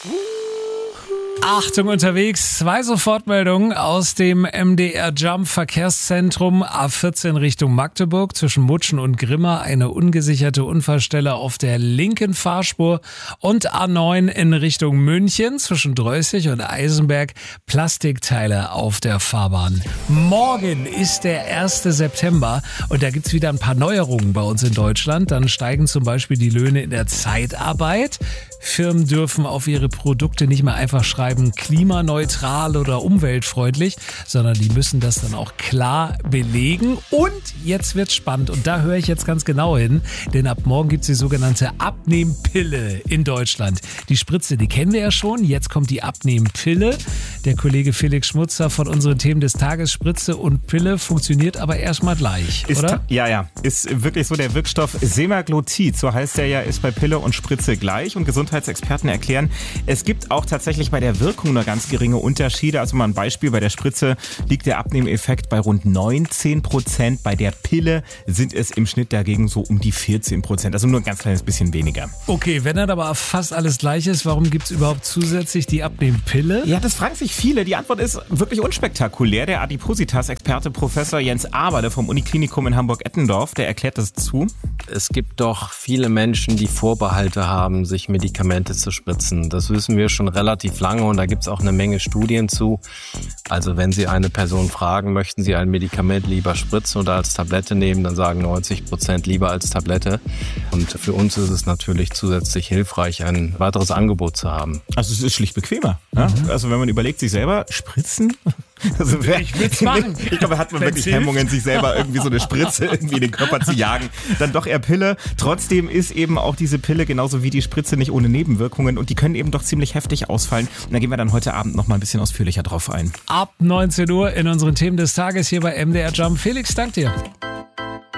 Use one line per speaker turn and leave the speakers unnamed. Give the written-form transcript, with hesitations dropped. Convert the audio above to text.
Achtung unterwegs, 2 Sofortmeldungen aus dem MDR Jump Verkehrszentrum. A14 Richtung Magdeburg zwischen Mutschen und Grimma eine ungesicherte Unfallstelle auf der linken Fahrspur und A9 in Richtung München zwischen Drößig und Eisenberg Plastikteile auf der Fahrbahn. Morgen ist der 1. September und da gibt's wieder ein paar Neuerungen bei uns in Deutschland. Dann steigen zum Beispiel die Löhne in der Zeitarbeit. Firmen dürfen auf ihre Produkte nicht mehr einfach schreiben klimaneutral oder umweltfreundlich, sondern die müssen das dann auch klar belegen. Und jetzt wird's spannend und da höre ich jetzt ganz genau hin, denn ab morgen gibt's die sogenannte Abnehmpille in Deutschland. Die Spritze, die kennen wir ja schon, jetzt kommt die Abnehmpille. Der Kollege Felix Schmutzer von unseren Themen des Tages, Spritze und Pille funktioniert aber erstmal gleich, oder?
Ja. Ist wirklich so, der Wirkstoff Semaglutid, so heißt der ja, ist bei Pille und Spritze gleich und Gesundheitsexperten erklären, es gibt auch tatsächlich bei der Wirkung nur ganz geringe Unterschiede. Also mal ein Beispiel, bei der Spritze liegt der Abnehmeffekt bei rund 19%, bei der Pille sind es im Schnitt dagegen so um die 14%, also nur ein ganz kleines bisschen weniger.
Okay, wenn dann aber fast alles gleich ist, warum gibt's überhaupt zusätzlich die Abnehmpille?
Ja, das fragen sich viele. Die Antwort ist wirklich unspektakulär. Der Adipositas-Experte Professor Jens Aberle vom Uniklinikum in Hamburg-Eppendorf, der erklärt das zu.
Es gibt doch viele Menschen, die Vorbehalte haben, sich Medikamente zu spritzen. Das wissen wir schon relativ lange und da gibt es auch eine Menge Studien zu. Also wenn Sie eine Person fragen, möchten Sie ein Medikament lieber spritzen oder als Tablette nehmen, dann sagen 90% lieber als Tablette. Und für uns ist es natürlich zusätzlich hilfreich, ein weiteres Angebot zu haben.
Also es ist schlicht bequemer. Ja? Also wenn man überlegt, sich selber spritzen... Also
ich will's machen.
Ich glaube, hat man wirklich Hemmungen, sich selber irgendwie so eine Spritze irgendwie in den Körper zu jagen. Dann doch eher Pille. Trotzdem ist eben auch diese Pille genauso wie die Spritze nicht ohne Nebenwirkungen und die können eben doch ziemlich heftig ausfallen. Und da gehen wir dann heute Abend noch mal ein bisschen ausführlicher drauf ein.
Ab 19 Uhr in unseren Themen des Tages hier bei MDR Jump. Felix, dank dir.